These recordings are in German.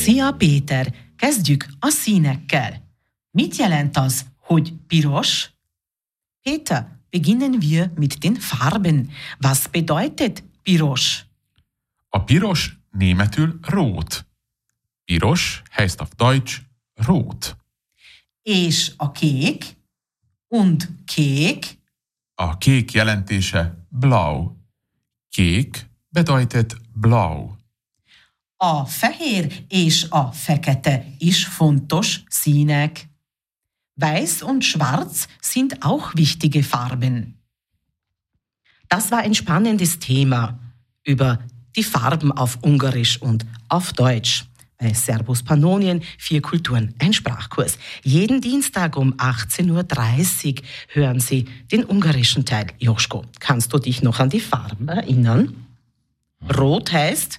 Szia Péter, kezdjük a színekkel. Mit jelent az, hogy piros? Peter, beginnen wir mit den Farben. Was bedeutet piros? A piros németül rot. Piros heißt auf Deutsch rot. És a kék? Und kék? A kék jelentése blau. Kék bedeutet blau. A fehér és a fekete is fontos színek. Weiß und Schwarz sind auch wichtige Farben. Das war ein spannendes Thema über die Farben auf Ungarisch und auf Deutsch. Bei Servus Pannonien 4 Kulturen, ein Sprachkurs. Jeden Dienstag um 18.30 Uhr hören Sie den ungarischen Teil. Joschko, kannst du dich noch an die Farben erinnern? Rot heißt?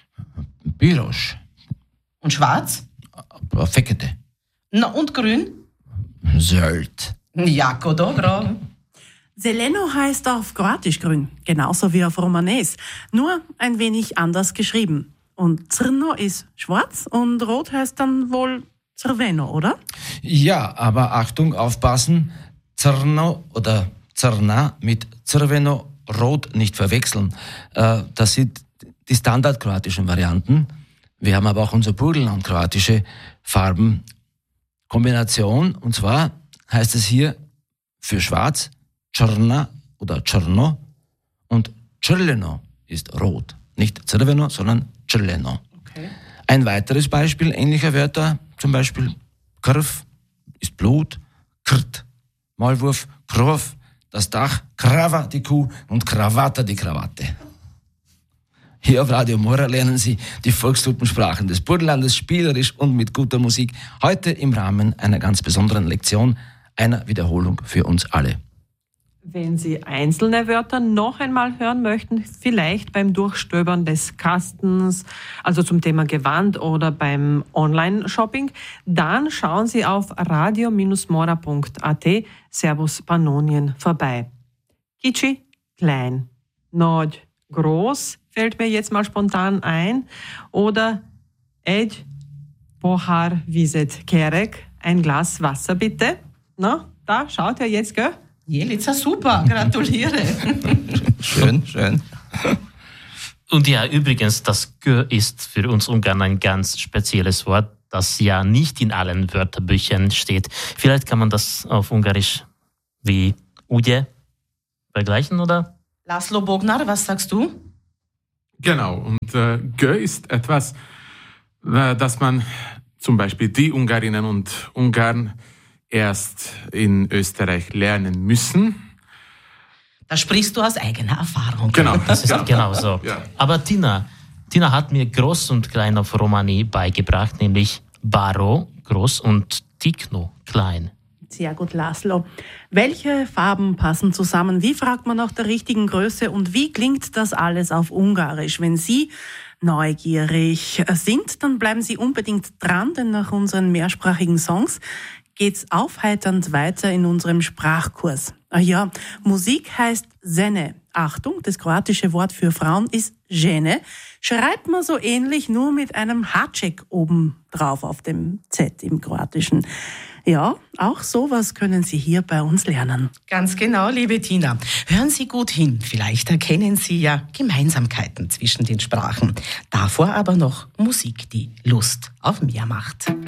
Piros. Und schwarz? Fekete. Na, und grün? Zöld. Jako dobro. Zeleno heißt auf Kroatisch grün, genauso wie auf Romanes, nur ein wenig anders geschrieben. Und Crno ist schwarz und rot heißt dann wohl Crveno, oder? Ja, aber Achtung, aufpassen. Crno oder Crna mit Crveno rot nicht verwechseln. Das sind die standardkroatischen Varianten. Wir haben aber auch unser Burgenland kroatische Farbenkombination. Und zwar heißt es hier für schwarz Crna oder Crno und Crleno ist rot. Nicht Crveno, sondern Crleno. Okay. Ein weiteres Beispiel ähnlicher Wörter, zum Beispiel Krv ist Blut, Krt, Maulwurf, Krov, das Dach, Krava die Kuh und Kravata die Krawatte. Hier auf Radio Mora lernen Sie die Volksgruppensprachen des Burgenlandes spielerisch und mit guter Musik. Heute im Rahmen einer ganz besonderen Lektion, einer Wiederholung für uns alle. Wenn Sie einzelne Wörter noch einmal hören möchten, vielleicht beim Durchstöbern des Kastens, also zum Thema Gewand oder beim Online-Shopping, dann schauen Sie auf radio-mora.at Servus Pannonien vorbei. Kicsi, klein. Nagy, groß, fällt mir jetzt mal spontan ein. Oder egy pohár vizet kérek, ein Glas Wasser bitte. Na, da schaut ihr jetzt, gell? Jelica, super, gratuliere. Schön, schön. Und ja, übrigens, das Gö ist für uns Ungarn ein ganz spezielles Wort, das ja nicht in allen Wörterbüchern steht. Vielleicht kann man das auf Ungarisch wie Ugye vergleichen, oder? Laszlo Bognar, was sagst du? Genau, und Gö ist etwas, das man zum Beispiel die Ungarinnen und Ungarn erst in Österreich lernen müssen. Da sprichst du aus eigener Erfahrung. Genau, Das ist genau so. Ja. Aber Tina hat mir Groß und Klein auf Romani beigebracht, nämlich Baro, groß, und Tikno, klein. Sehr gut, Laszlo. Welche Farben passen zusammen? Wie fragt man nach der richtigen Größe? Und wie klingt das alles auf Ungarisch? Wenn Sie neugierig sind, dann bleiben Sie unbedingt dran, denn nach unseren mehrsprachigen Songs geht's aufheiternd weiter in unserem Sprachkurs. Ah ja, Musik heißt Zene. Achtung, das kroatische Wort für Frauen ist Žene. Schreibt man so ähnlich, nur mit einem Haček oben drauf auf dem Z im Kroatischen. Ja, auch sowas können Sie hier bei uns lernen. Ganz genau, liebe Tina. Hören Sie gut hin. Vielleicht erkennen Sie ja Gemeinsamkeiten zwischen den Sprachen. Davor aber noch Musik, die Lust auf mehr macht.